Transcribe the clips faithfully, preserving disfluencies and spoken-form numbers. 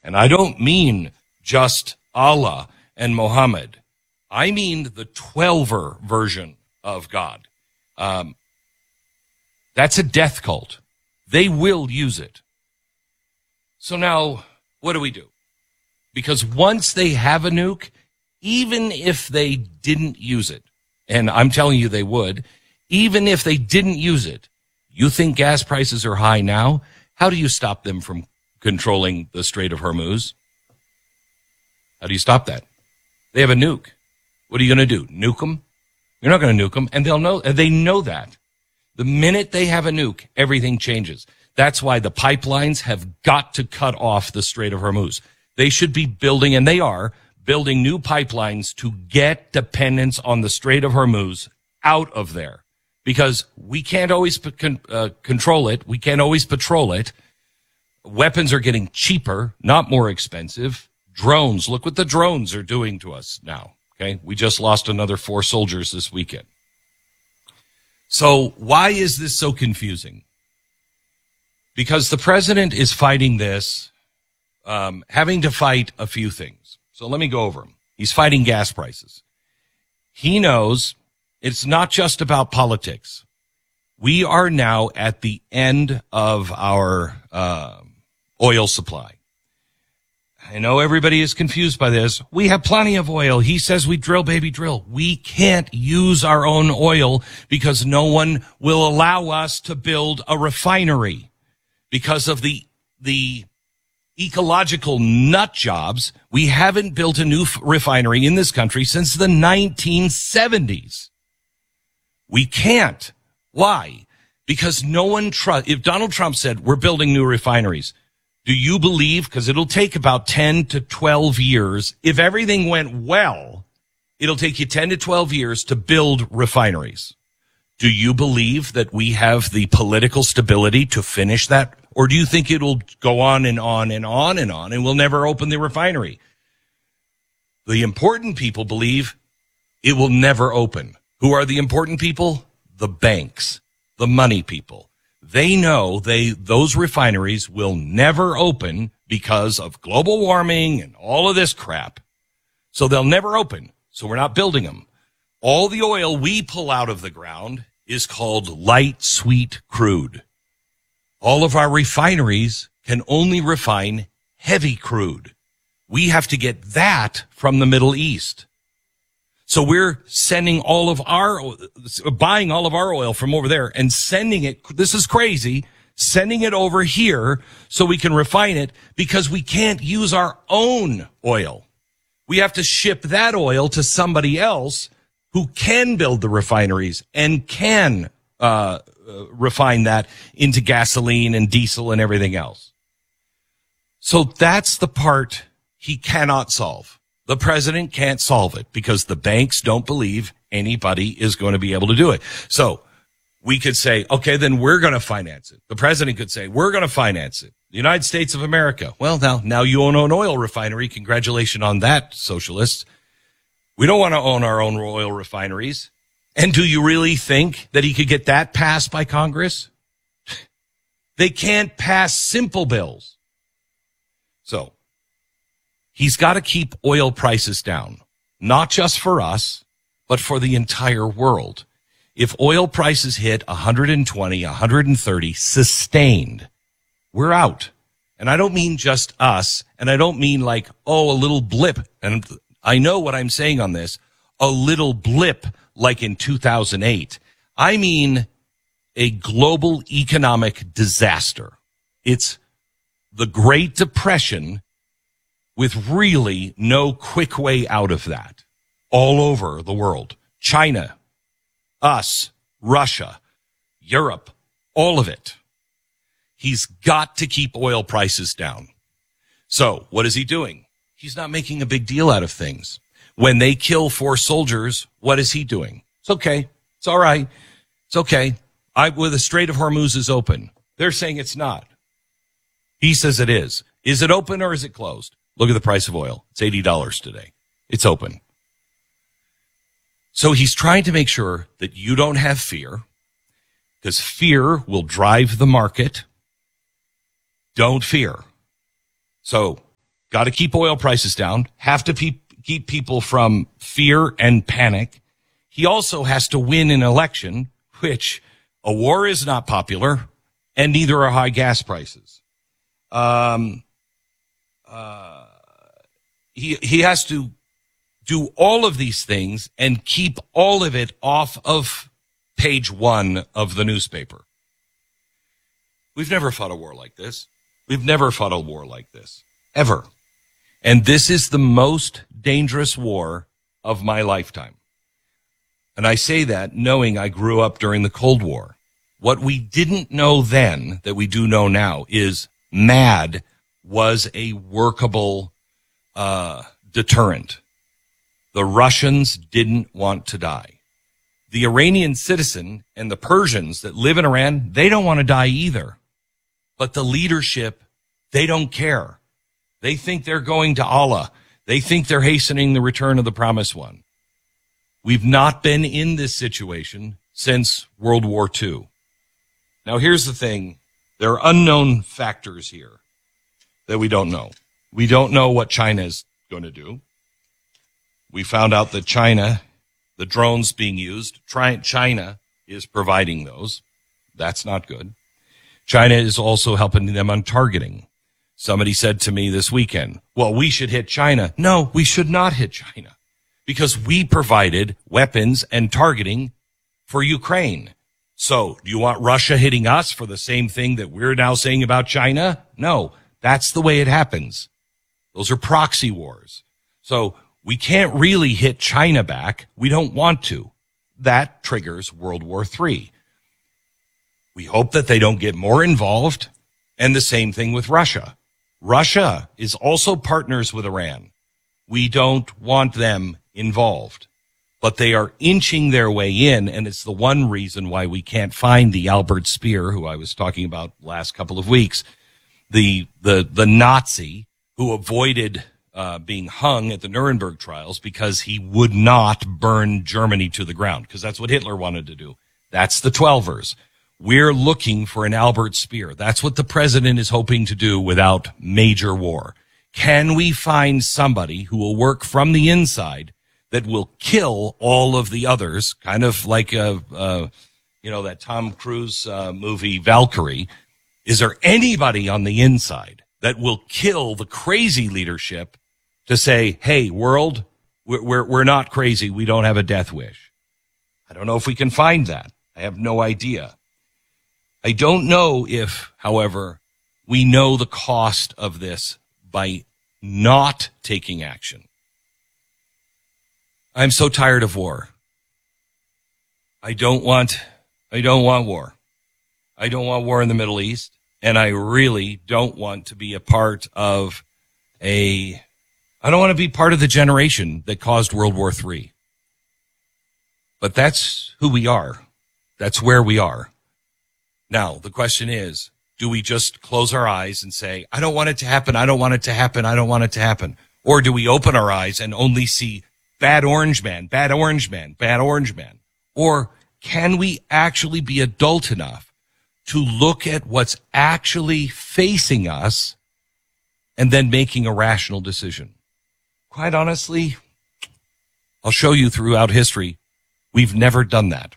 And I don't mean just Allah and Muhammad. I mean the twelver version of God. Um, that's a death cult. They will use it. So now, what do we do? Because once they have a nuke, even if they didn't use it, and I'm telling you they would, even if they didn't use it, you think gas prices are high now? How do you stop them from controlling the Strait of Hormuz? How do you stop that? They have a nuke. What are you going to do? Nuke them? You're not going to nuke them, and they'll know. And they know that. The minute they have a nuke, everything changes. That's why the pipelines have got to cut off the Strait of Hormuz. They should be building, and they are, building new pipelines to get dependence on the Strait of Hormuz out of there. Because we can't always uh, control it. We can't always patrol it. Weapons are getting cheaper, not more expensive. Drones, look what the drones are doing to us now. Okay, we just lost another four soldiers this weekend. So why is this so confusing? Because the president is fighting this, um, having to fight a few things. So let me go over them. He's fighting gas prices. He knows it's not just about politics. We are now at the end of our uh, oil supply. I know everybody is confused by this. We have plenty of oil. He says we drill, baby, drill. We can't use our own oil because no one will allow us to build a refinery because of the the ecological nut jobs. We haven't built a new f- refinery in this country since the nineteen seventies. We can't. Why? Because no one trusts. If Donald Trump said we're building new refineries, do you believe, because it'll take about ten to twelve years, if everything went well, it'll take you ten to twelve years to build refineries. Do you believe that we have the political stability to finish that? Or do you think it'll go on and on and on and on and we'll never open the refinery? The important people believe it will never open. Who are the important people? The banks, the money people. They know they those refineries will never open because of global warming and all of this crap. So they'll never open. So we're not building them. All the oil we pull out of the ground is called light sweet crude. All of our refineries can only refine heavy crude. We have to get that from the Middle East. So we're sending all of our, buying all of our oil from over there and sending it, this is crazy, sending it over here so we can refine it because we can't use our own oil. We have to ship that oil to somebody else who can build the refineries and can uh, uh refine that into gasoline and diesel and everything else. So that's the part he cannot solve. The president can't solve it because the banks don't believe anybody is going to be able to do it. So we could say, okay, then we're going to finance it. The president could say, we're going to finance it. The United States of America. Well, now, now you own an oil refinery. Congratulations on that, socialists. We don't want to own our own oil refineries. And do you really think that he could get that passed by Congress? They can't pass simple bills. So he's got to keep oil prices down, not just for us, but for the entire world. If oil prices hit one hundred twenty, one hundred thirty, sustained, we're out. And I don't mean just us, and I don't mean like, oh, a little blip. And I know what I'm saying on this, a little blip like in two thousand eight. I mean a global economic disaster. It's the Great Depression with really no quick way out of that. All over the world. China, us, Russia, Europe, all of it. He's got to keep oil prices down. So what is he doing? He's not making a big deal out of things. When they kill four soldiers, what is he doing? It's okay. It's all right. It's okay. I, well, the Strait of Hormuz is open. They're saying it's not. He says it is. Is it open or is it closed? Look at the price of oil. It's eighty dollars today. It's open. So he's trying to make sure that you don't have fear, because fear will drive the market. Don't fear. So got to keep oil prices down, have to pe- keep people from fear and panic. He also has to win an election, which a war is not popular, and neither are high gas prices. Um, uh, he, he has to do all of these things and keep all of it off of page one of the newspaper. We've never fought a war like this. We've never fought a war like this, ever. And this is the most dangerous war of my lifetime. And I say that knowing I grew up during the Cold War. What we didn't know then that we do know now is MAD was a workable uh, deterrent. The Russians didn't want to die. The Iranian citizen and the Persians that live in Iran, they don't want to die either. But the leadership, they don't care. They think they're going to Allah. They think they're hastening the return of the promised one. We've not been in this situation since World War Two. Now, here's the thing. There are unknown factors here that we don't know. We don't know what China is going to do. We found out that China, the drones being used, China is providing those. That's not good. China is also helping them on targeting. Somebody said to me this weekend, well, we should hit China. No, we should not hit China because we provided weapons and targeting for Ukraine. So do you want Russia hitting us for the same thing that we're now saying about China? No, that's the way it happens. Those are proxy wars. So we can't really hit China back. We don't want to. That triggers World War Three. We hope that they don't get more involved. And the same thing with Russia. Russia is also partners with Iran. We don't want them involved. But they are inching their way in, and it's the one reason why we can't find the Albert Speer, who I was talking about last couple of weeks, the the the Nazi who avoided uh, being hung at the Nuremberg trials because he would not burn Germany to the ground, because that's what Hitler wanted to do. That's the Twelvers. We're looking for an Albert Speer. That's what the president is hoping to do without major war. Can we find somebody who will work from the inside that will kill all of the others, kind of like, a, uh, you know, that Tom Cruise uh, movie, Valkyrie? Is there anybody on the inside that will kill the crazy leadership to say, hey, world, we're, we're, we're not crazy. We don't have a death wish. I don't know if we can find that. I have no idea. I don't know if, however, we know the cost of this by not taking action. I'm so tired of war. I don't want, I don't want war. I don't want war in the Middle East. And I really don't want to be a part of a, I don't want to be part of the generation that caused World War Three. But that's who we are. That's where we are. Now, the question is, do we just close our eyes and say, I don't want it to happen, I don't want it to happen, I don't want it to happen? Or do we open our eyes and only see bad orange man, bad orange man, bad orange man? Or can we actually be adult enough to look at what's actually facing us and then making a rational decision? Quite honestly, I'll show you throughout history, we've never done that.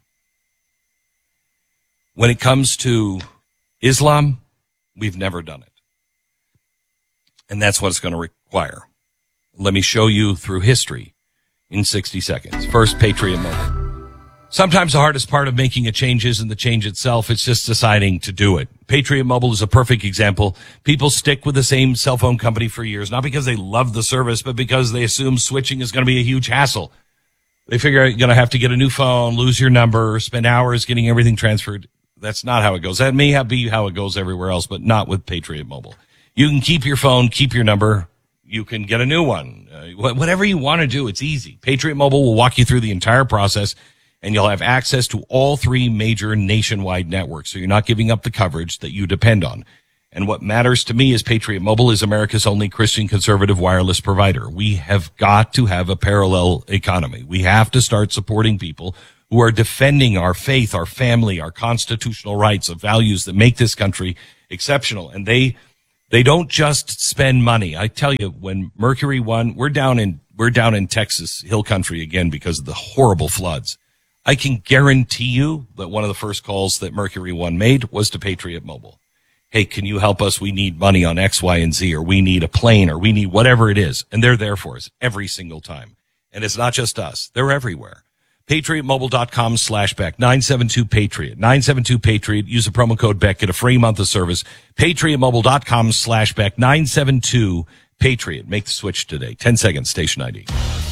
When it comes to Islam, we've never done it. And that's what it's going to require. Let me show you through history in sixty seconds. First, Patriot Mobile. Sometimes the hardest part of making a change isn't the change itself. It's just deciding to do it. Patriot Mobile is a perfect example. People stick with the same cell phone company for years, not because they love the service, but because they assume switching is going to be a huge hassle. They figure you're going to have to get a new phone, lose your number, spend hours getting everything transferred. That's not how it goes. That may be how it goes everywhere else, but not with Patriot Mobile. You can keep your phone, keep your number. You can get a new one. Uh, whatever you want to do, it's easy. Patriot Mobile will walk you through the entire process, and you'll have access to all three major nationwide networks, so you're not giving up the coverage that you depend on. And what matters to me is Patriot Mobile is America's only Christian conservative wireless provider. We have got to have a parallel economy. We have to start supporting people who are defending our faith, our family, our constitutional rights, of values that make this country exceptional. And they They don't just spend money. I tell you, when Mercury One, we're down in, we're down in Texas Hill Country again because of the horrible floods. I can guarantee you that one of the first calls that Mercury One made was to Patriot Mobile. Hey, can you help us? We need money on X, Y, and Z, or we need a plane, or we need whatever it is. And they're there for us every single time. And it's not just us. They're everywhere. PatriotMobile.com slash Beck. nine seven two Patriot. nine seven two Patriot. Use the promo code Beck. Get a free month of service. PatriotMobile.com slash Beck. nine seven two Patriot. Make the switch today. ten seconds. Station I D.